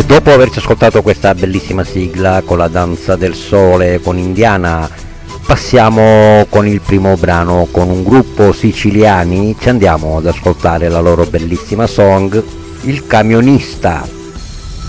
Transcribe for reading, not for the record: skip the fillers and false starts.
Dopo averci ascoltato questa bellissima sigla con la danza del sole con Indiana, passiamo con il primo brano, con un gruppo siciliani, ci andiamo ad ascoltare la loro bellissima song, Il Camionista.